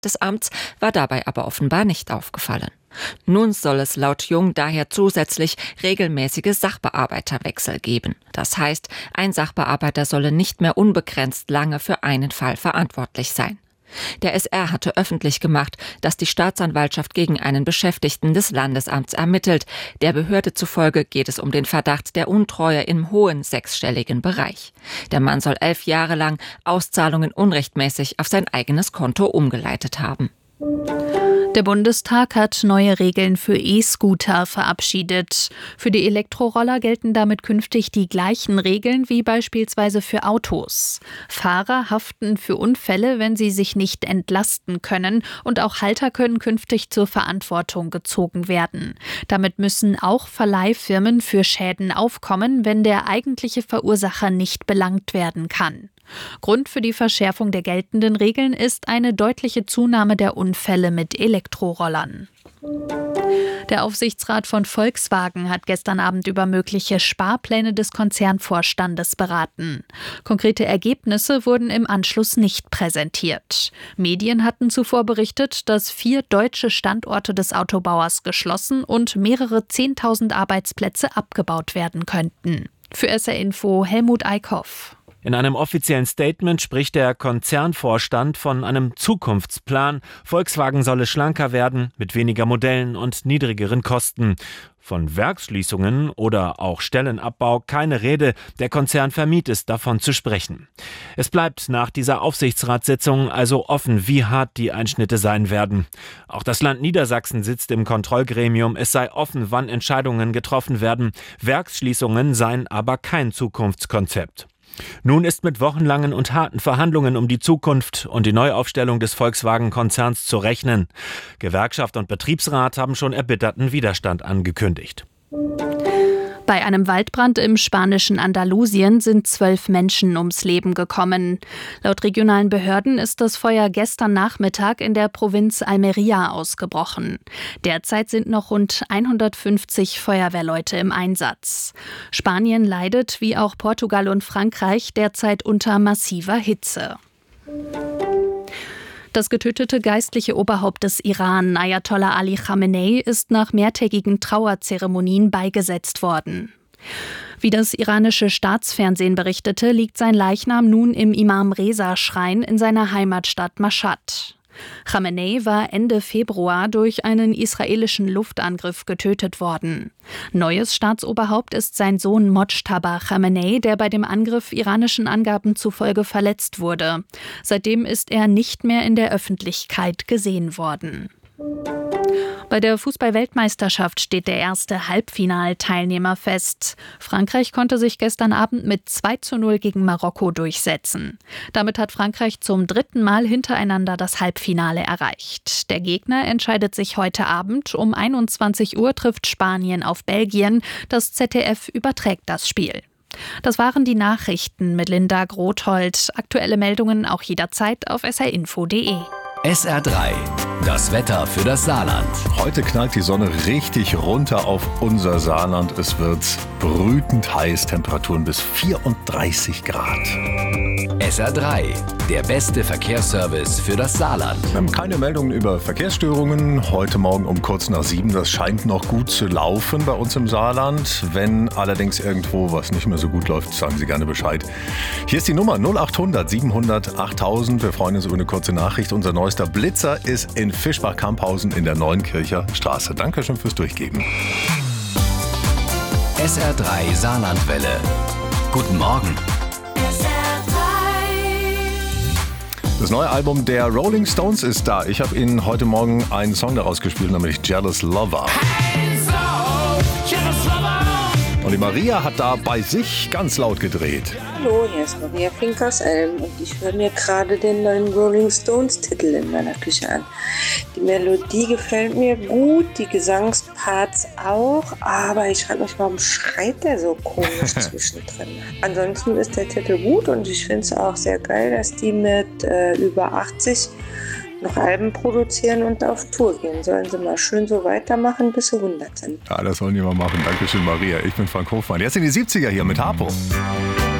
des Amts war dabei aber offenbar nicht aufgefallen. Nun soll es laut Jung daher zusätzlich regelmäßige Sachbearbeiterwechsel geben. Das heißt, ein Sachbearbeiter solle nicht mehr unbegrenzt lange für einen Fall verantwortlich sein. Der SR hatte öffentlich gemacht, dass die Staatsanwaltschaft gegen einen Beschäftigten des Landesamts ermittelt. Der Behörde zufolge geht es um den Verdacht der Untreue im hohen sechsstelligen Bereich. Der Mann soll 11 Jahre lang Auszahlungen unrechtmäßig auf sein eigenes Konto umgeleitet haben. Der Bundestag hat neue Regeln für E-Scooter verabschiedet. Für die Elektroroller gelten damit künftig die gleichen Regeln wie beispielsweise für Autos. Fahrer haften für Unfälle, wenn sie sich nicht entlasten können, und auch Halter können künftig zur Verantwortung gezogen werden. Damit müssen auch Verleihfirmen für Schäden aufkommen, wenn der eigentliche Verursacher nicht belangt werden kann. Grund für die Verschärfung der geltenden Regeln ist eine deutliche Zunahme der Unfälle mit Elektrorollern. Der Aufsichtsrat von Volkswagen hat gestern Abend über mögliche Sparpläne des Konzernvorstandes beraten. Konkrete Ergebnisse wurden im Anschluss nicht präsentiert. Medien hatten zuvor berichtet, dass 4 deutsche Standorte des Autobauers geschlossen und mehrere 10.000 Arbeitsplätze abgebaut werden könnten. Für SR Info Helmut Eickhoff. In einem offiziellen Statement spricht der Konzernvorstand von einem Zukunftsplan. Volkswagen solle schlanker werden, mit weniger Modellen und niedrigeren Kosten. Von Werksschließungen oder auch Stellenabbau keine Rede. Der Konzern vermied es, davon zu sprechen. Es bleibt nach dieser Aufsichtsratssitzung also offen, wie hart die Einschnitte sein werden. Auch das Land Niedersachsen sitzt im Kontrollgremium. Es sei offen, wann Entscheidungen getroffen werden. Werksschließungen seien aber kein Zukunftskonzept. Nun ist mit wochenlangen und harten Verhandlungen um die Zukunft und die Neuaufstellung des Volkswagen-Konzerns zu rechnen. Gewerkschaft und Betriebsrat haben schon erbitterten Widerstand angekündigt. Bei einem Waldbrand im spanischen Andalusien sind 12 Menschen ums Leben gekommen. Laut regionalen Behörden ist das Feuer gestern Nachmittag in der Provinz Almería ausgebrochen. Derzeit sind noch rund 150 Feuerwehrleute im Einsatz. Spanien leidet, wie auch Portugal und Frankreich, derzeit unter massiver Hitze. Das getötete geistliche Oberhaupt des Iran, Ayatollah Ali Khamenei, ist nach mehrtägigen Trauerzeremonien beigesetzt worden. Wie das iranische Staatsfernsehen berichtete, liegt sein Leichnam nun im Imam-Reza-Schrein in seiner Heimatstadt Mashhad. Khamenei war Ende Februar durch einen israelischen Luftangriff getötet worden. Neues Staatsoberhaupt ist sein Sohn Mojtaba Khamenei, der bei dem Angriff iranischen Angaben zufolge verletzt wurde. Seitdem ist er nicht mehr in der Öffentlichkeit gesehen worden. Bei der Fußball-Weltmeisterschaft steht der erste Halbfinalteilnehmer fest. Frankreich konnte sich gestern Abend mit 2:0 gegen Marokko durchsetzen. Damit hat Frankreich zum 3. Mal hintereinander das Halbfinale erreicht. Der Gegner entscheidet sich heute Abend. Um 21 Uhr trifft Spanien auf Belgien. Das ZDF überträgt das Spiel. Das waren die Nachrichten mit Linda Grothold. Aktuelle Meldungen auch jederzeit auf srinfo.de. SR3, das Wetter für das Saarland. Heute knallt die Sonne richtig runter auf unser Saarland. Es wird brütend heiß, Temperaturen bis 34 Grad. SR3, der beste Verkehrsservice für das Saarland. Wir haben keine Meldungen über Verkehrsstörungen. Heute Morgen um kurz nach 7. Das scheint noch gut zu laufen bei uns im Saarland. Wenn allerdings irgendwo was nicht mehr so gut läuft, sagen Sie gerne Bescheid. Hier ist die Nummer 0800 700 8000. Wir freuen uns über eine kurze Nachricht. Unser neuester Blitzer ist in Fischbach-Kamphausen in der Neuenkircher Straße. Dankeschön fürs Durchgeben. SR3 Saarlandwelle. Guten Morgen. Das neue Album der Rolling Stones ist da. Ich habe Ihnen heute Morgen einen Song daraus gespielt, nämlich Jealous Lover. Und die Maria hat da bei sich ganz laut gedreht. Hallo, hier ist Maria Fink aus Elm und ich höre mir gerade den neuen Rolling Stones Titel in meiner Küche an. Die Melodie gefällt mir gut, die Gesangsparts auch, aber ich frage mich, warum schreit der so komisch zwischendrin? Ansonsten ist der Titel gut und ich finde es auch sehr geil, dass die mit über 80 noch Alben produzieren und auf Tour gehen. Sollen sie mal schön so weitermachen, bis sie 100 sind. Ja, das sollen die mal machen. Dankeschön, Maria. Ich bin Frank Hofmann. Jetzt in die 70er hier mit Harpo.